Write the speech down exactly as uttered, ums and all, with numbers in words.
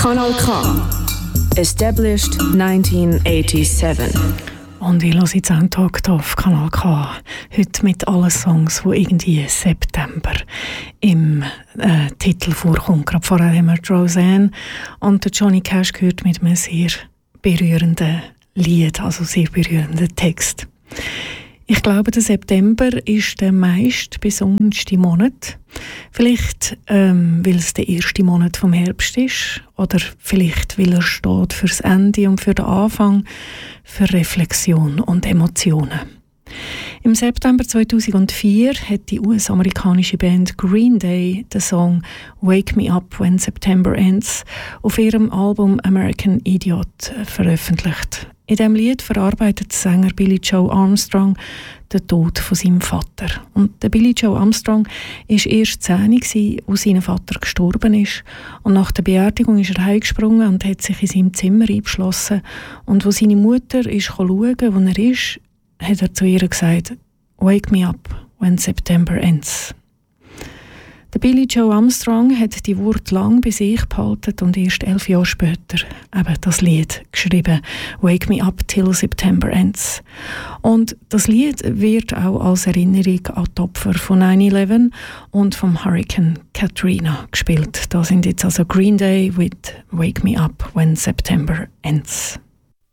Kanal K. Established nineteen eighty-seven. Und ich höre jetzt einen Tag hier auf Kanal K. Heute mit allen Songs, die irgendwie September im äh, Titel vorkommen. Gerade vorher haben wir Roseanne und Johnny Cash gehört mit einem sehr berührenden Lied, also sehr berührenden Text. Ich glaube, der September ist der meist besongenste Monat. Vielleicht, ähm, weil es der erste Monat vom Herbst ist, oder vielleicht, weil er steht fürs Ende und für den Anfang, für Reflexion und Emotionen. Im September zweitausendvier hat die U S-amerikanische Band Green Day den Song «Wake Me Up When September Ends» auf ihrem Album «American Idiot» veröffentlicht. In diesem Lied verarbeitet der Sänger Billy Joe Armstrong den Tod von seinem Vater. Und der Billy Joe Armstrong war erst zehn, als sein Vater gestorben ist. Und nach der Beerdigung ist er heimgesprungen und hat sich in seinem Zimmer eingeschlossen. Und als seine Mutter ist schauen, wo er ist, hat er zu ihr gesagt, «Wake me up when September ends». Der Billy Joe Armstrong hat die Worte lang bei sich behalten und erst elf Jahre später eben das Lied geschrieben, «Wake me up till September ends». Und das Lied wird auch als Erinnerung an die Opfer von nine eleven und vom Hurricane Katrina gespielt. Da sind jetzt also Green Day with «Wake me up when September ends».